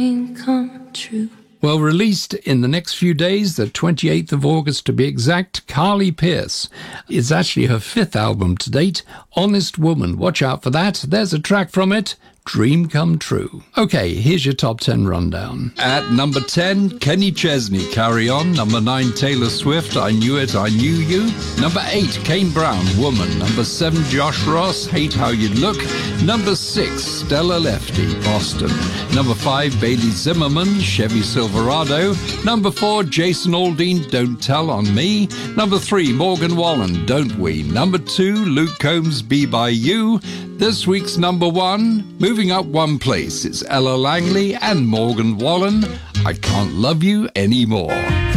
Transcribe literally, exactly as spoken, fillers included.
come true. Well, released in the next few days, the twenty-eighth of August to be exact, Carly Pearce. It's actually her fifth album to date, Honest Woman. Watch out for that. There's a track from it, Dream Come True. Okay, here's your top ten rundown. At number ten, Kenny Chesney, Carry On. Number nine, Taylor Swift, I Knew It, I Knew You. Number eight, Kane Brown, Woman. Number seven, Josh Ross, Hate How You Look. Number six, Stella Lefty, Boston. Number five, Bailey Zimmerman, Chevy Silverado. Number four, Jason Aldean, Don't Tell on Me. Number three, Morgan Wallen, Don't We. Number two, Luke Combs, Be By You. This week's number one, moving up one place, it's Ella Langley and Morgan Wallen, I Can't Love You Anymore.